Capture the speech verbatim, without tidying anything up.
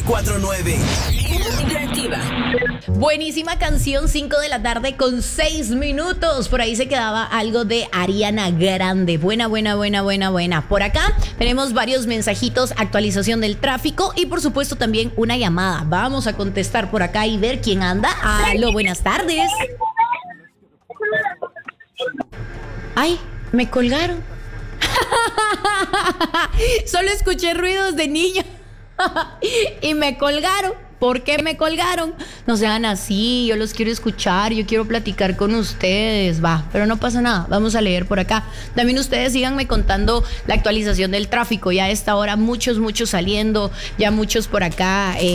cuatro nueve. Interactiva. Buenísima canción, cinco de la tarde con seis minutos. Por ahí se quedaba algo de Ariana Grande. Buena, buena, buena, buena, buena. Por acá tenemos varios mensajitos, actualización del tráfico y por supuesto también una llamada. Vamos a contestar por acá y ver quién anda. Aló, buenas tardes. Ay, me colgaron. Solo escuché ruidos de niño y me colgaron. ¿Por qué me colgaron? No sean así, yo los quiero escuchar, yo quiero platicar con ustedes, va, pero no pasa nada, vamos a leer por acá. También ustedes síganme contando la actualización del tráfico, ya a esta hora muchos, muchos saliendo, ya muchos por acá. Eh,